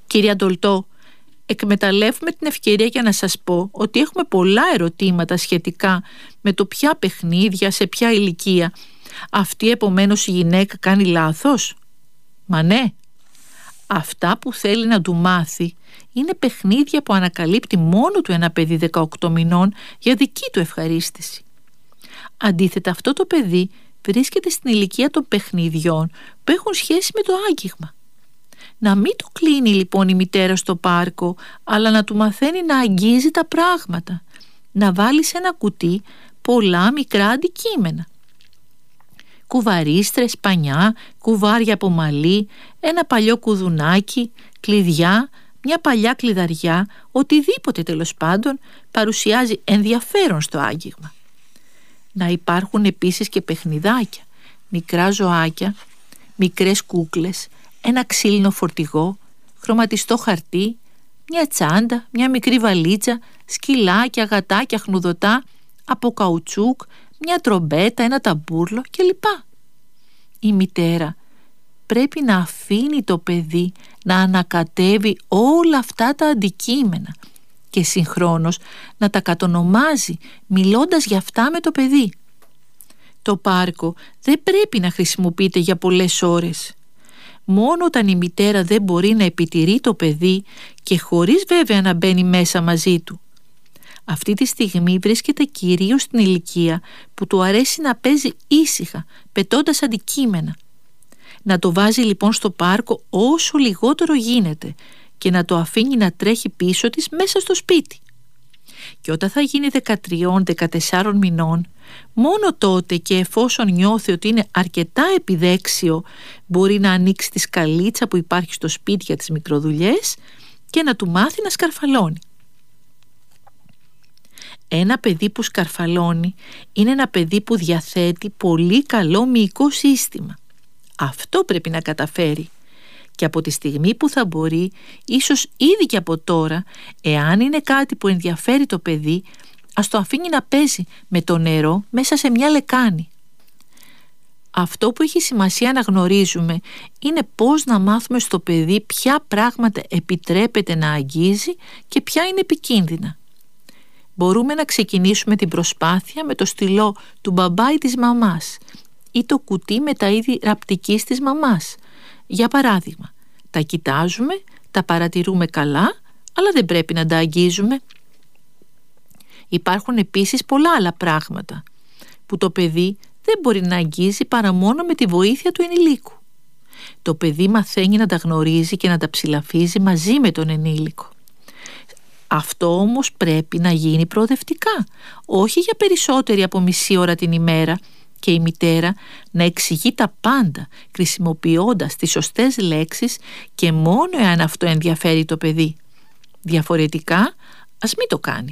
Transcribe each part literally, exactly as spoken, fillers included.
Κύριε Ντολτό, εκμεταλλεύουμε την ευκαιρία για να σας πω ότι έχουμε πολλά ερωτήματα σχετικά με το ποια παιχνίδια, σε ποια ηλικία. Αυτή επομένως η γυναίκα κάνει λάθος? Μα ναι, αυτά που θέλει να του μάθει είναι παιχνίδια που ανακαλύπτει μόνο του ένα παιδί δεκαοκτώ μηνών για δική του ευχαρίστηση. Αντίθετα, αυτό το παιδί βρίσκεται στην ηλικία των παιχνιδιών που έχουν σχέση με το άγγιγμα. Να μην του κλείνει λοιπόν η μητέρα στο πάρκο, αλλά να του μαθαίνει να αγγίζει τα πράγματα, να βάλει σε ένα κουτί πολλά μικρά αντικείμενα. Κουβαρίστρες, πανιά, κουβάρια από μαλλί, ένα παλιό κουδουνάκι, κλειδιά, μια παλιά κλειδαριά, οτιδήποτε τέλος πάντων παρουσιάζει ενδιαφέρον στο άγγιγμα. Να υπάρχουν επίσης και παιχνιδάκια, μικρά ζωάκια, μικρές κούκλες, ένα ξύλινο φορτηγό, χρωματιστό χαρτί, μια τσάντα, μια μικρή βαλίτσα, σκυλάκια, γατάκια, χνουδωτά, από καουτσούκ, μια τρομπέτα, ένα ταμπούρλο κλπ. Η μητέρα πρέπει να αφήνει το παιδί να ανακατεύει όλα αυτά τα αντικείμενα και συγχρόνως να τα κατονομάζει μιλώντας για αυτά με το παιδί. Το πάρκο δεν πρέπει να χρησιμοποιείται για πολλές ώρες. Μόνο όταν η μητέρα δεν μπορεί να επιτηρεί το παιδί και χωρίς βέβαια να μπαίνει μέσα μαζί του. Αυτή τη στιγμή βρίσκεται κυρίως στην ηλικία που του αρέσει να παίζει ήσυχα, πετώντας αντικείμενα. Να το βάζει λοιπόν στο πάρκο όσο λιγότερο γίνεται και να το αφήνει να τρέχει πίσω της μέσα στο σπίτι. Και όταν θα γίνει δεκατρία με δεκατέσσερα μηνών, μόνο τότε και εφόσον νιώθει ότι είναι αρκετά επιδέξιο, μπορεί να ανοίξει τη σκαλίτσα που υπάρχει στο σπίτι για τις μικροδουλειές και να του μάθει να σκαρφαλώνει. Ένα παιδί που σκαρφαλώνει είναι ένα παιδί που διαθέτει πολύ καλό μυϊκό σύστημα. Αυτό πρέπει να καταφέρει. Και από τη στιγμή που θα μπορεί, ίσως ήδη και από τώρα, εάν είναι κάτι που ενδιαφέρει το παιδί, ας το αφήνει να παίζει με το νερό μέσα σε μια λεκάνη. Αυτό που έχει σημασία να γνωρίζουμε είναι πώς να μάθουμε στο παιδί ποια πράγματα επιτρέπεται να αγγίζει και ποια είναι επικίνδυνα. Μπορούμε να ξεκινήσουμε την προσπάθεια με το στυλό του μπαμπά ή της μαμάς ή το κουτί με τα είδη ραπτικής της μαμάς. Για παράδειγμα, τα κοιτάζουμε, τα παρατηρούμε καλά, αλλά δεν πρέπει να τα αγγίζουμε. Υπάρχουν επίσης πολλά άλλα πράγματα που το παιδί δεν μπορεί να αγγίζει παρά μόνο με τη βοήθεια του ενηλίκου. Το παιδί μαθαίνει να τα γνωρίζει και να τα ψηλαφίζει μαζί με τον ενήλικο. Αυτό όμως πρέπει να γίνει προοδευτικά, όχι για περισσότερη από μισή ώρα την ημέρα, και η μητέρα να εξηγεί τα πάντα χρησιμοποιώντας τις σωστές λέξεις και μόνο εάν αυτό ενδιαφέρει το παιδί. Διαφορετικά, ας μην το κάνει.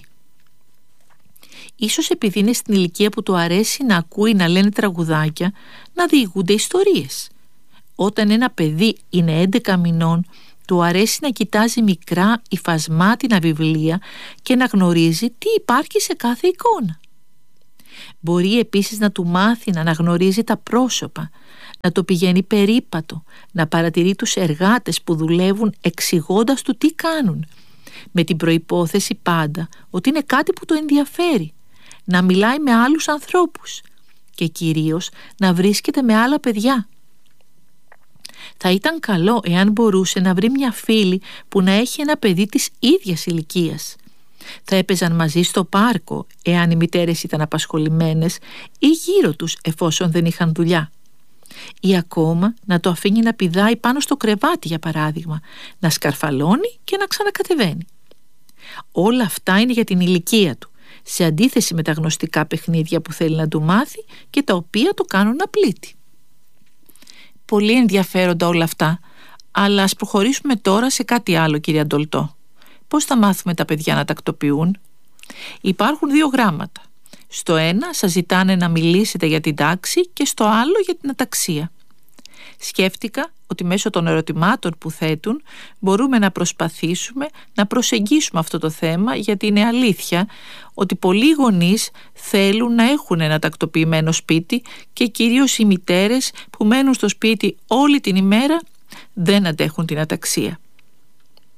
Ίσως επειδή είναι στην ηλικία που του αρέσει να ακούει να λένε τραγουδάκια, να διηγούνται ιστορίες. Όταν ένα παιδί είναι έντεκα μηνών, του αρέσει να κοιτάζει μικρά υφασμάτινα βιβλία και να γνωρίζει τι υπάρχει σε κάθε εικόνα. Μπορεί επίσης να του μάθει να αναγνωρίζει τα πρόσωπα, να το πηγαίνει περίπατο, να παρατηρεί τους εργάτες που δουλεύουν εξηγώντας του τι κάνουν, με την προϋπόθεση πάντα ότι είναι κάτι που το ενδιαφέρει, να μιλάει με άλλους ανθρώπους και κυρίως να βρίσκεται με άλλα παιδιά. Θα ήταν καλό εάν μπορούσε να βρει μια φίλη που να έχει ένα παιδί της ίδιας ηλικίας. Θα έπαιζαν μαζί στο πάρκο εάν οι μητέρες ήταν απασχολημένες ή γύρω τους εφόσον δεν είχαν δουλειά. Ή ακόμα να το αφήνει να πηδάει πάνω στο κρεβάτι για παράδειγμα, να σκαρφαλώνει και να ξανακατεβαίνει. Όλα αυτά είναι για την ηλικία του, σε αντίθεση με τα γνωστικά παιχνίδια που θέλει να του μάθει και τα οποία το κάνουν να πλήττει. Πολύ ενδιαφέροντα όλα αυτά, αλλά ας προχωρήσουμε τώρα σε κάτι άλλο, κύριε Ντολτό. Πώς θα μάθουμε τα παιδιά να τακτοποιούν? Υπάρχουν δύο γράμματα. Στο ένα σας ζητάνε να μιλήσετε για την τάξη και στο άλλο για την αταξία. Σκέφτηκα ότι μέσω των ερωτημάτων που θέτουν μπορούμε να προσπαθήσουμε να προσεγγίσουμε αυτό το θέμα, γιατί είναι αλήθεια ότι πολλοί γονείς θέλουν να έχουν ένα τακτοποιημένο σπίτι και κυρίως οι μητέρες που μένουν στο σπίτι όλη την ημέρα δεν αντέχουν την αταξία.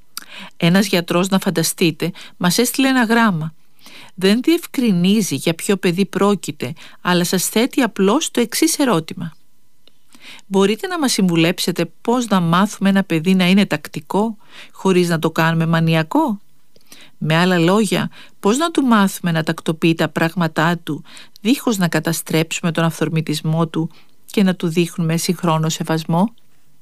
Ένας γιατρός, να φανταστείτε, μας έστειλε ένα γράμμα. Δεν διευκρινίζει για ποιο παιδί πρόκειται, αλλά σας θέτει απλώς το εξής ερώτημα. Μπορείτε να μας συμβουλέψετε πώς να μάθουμε ένα παιδί να είναι τακτικό, χωρίς να το κάνουμε μανιακό? Με άλλα λόγια, πώς να του μάθουμε να τακτοποιεί τα πράγματά του, δίχως να καταστρέψουμε τον αυθορμητισμό του και να του δείχνουμε συγχρόνω σεβασμό?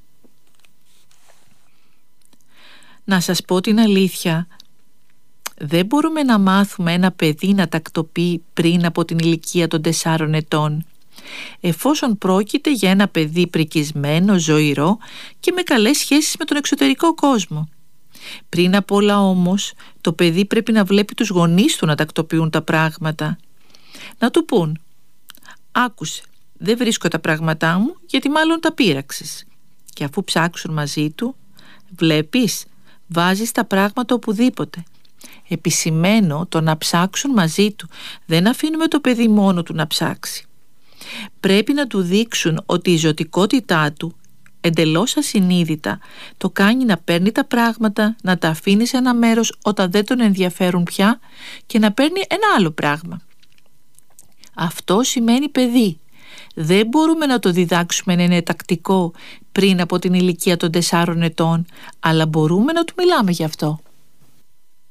Να σας πω την αλήθεια, δεν μπορούμε να μάθουμε ένα παιδί να τακτοποιεί πριν από την ηλικία των τεσσάρων ετών, εφόσον πρόκειται για ένα παιδί πρικισμένο, ζωηρό και με καλές σχέσεις με τον εξωτερικό κόσμο. Πριν απ' όλα όμως, το παιδί πρέπει να βλέπει τους γονείς του να τακτοποιούν τα πράγματα. Να του πούν: «Άκουσε, δεν βρίσκω τα πράγματά μου γιατί μάλλον τα πείραξες». Και αφού ψάξουν μαζί του, «Βλέπεις, βάζεις τα πράγματα οπουδήποτε». Επισημαίνω το να ψάξουν μαζί του. Δεν αφήνουμε το παιδί μόνο του να ψάξει. Πρέπει να του δείξουν ότι η ζωτικότητά του, εντελώς ασυνείδητα, το κάνει να παίρνει τα πράγματα, να τα αφήνει σε ένα μέρος όταν δεν τον ενδιαφέρουν πια και να παίρνει ένα άλλο πράγμα. Αυτό σημαίνει παιδί. Δεν μπορούμε να το διδάξουμε να είναι τακτικό πριν από την ηλικία των τεσσάρων ετών, αλλά μπορούμε να του μιλάμε γι' αυτό.